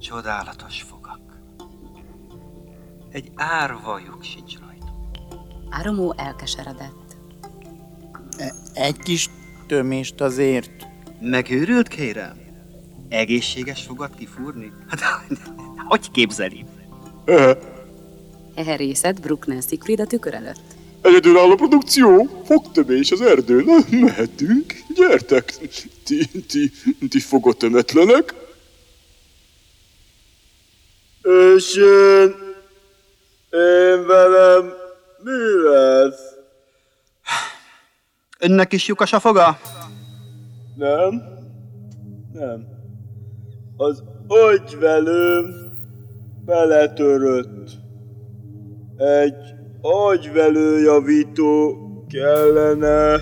Csodálatos fogak. Egy árva lyuk sincs rajta. Áramó elkeseredett. Egy kis tömést azért. Megőrült, kérem? Egészséges fogat kifúrni? Hát, hogy képzeli? Heherészett Bruckner Siegfried a tükör előtt. Egyedülálló produkció, fogtömés az erdőn, mehetünk, gyertek, ti fogotömetlenek. És én velem mi lesz? Önnek is lyukas a foga? Nem. Az agyvelőm beletörött. Egy agyvelőjavító kellene.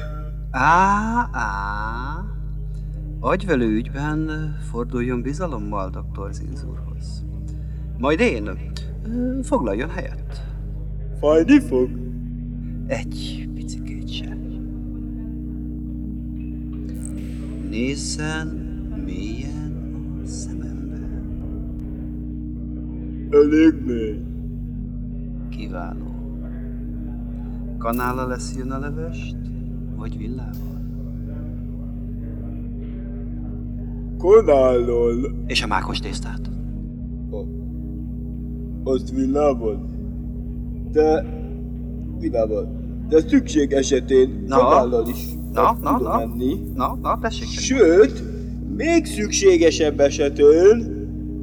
Agyvelő ügyben forduljon bizalommal dr. Zinz úrhoz. Majd én foglaljon helyet. Fájni fog? Egy picikét se. Nézzen mélyen a szemembe. Elég mély. Kiváló. Kanállal leszjön a levest, vagy villával? Kanállal. És a mákos tésztát? Azt villával? De szükség esetén kanállal is tudom menni. Na, tessék. Sőt, még szükségesebb esetén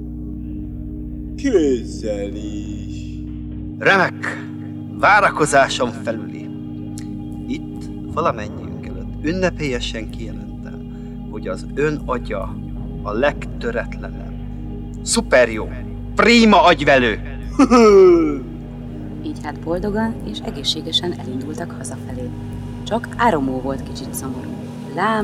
kézzel is. Remek! Várakozásom felüli. Itt valamennyiünk előtt ünnepélyesen kijelentem, hogy az ön agya a legtöretlenebb, szuperjó, prima agyvelő. Így hát boldogan és egészségesen elindultak hazafelé. Csak Áramó volt kicsit szomorú. Lám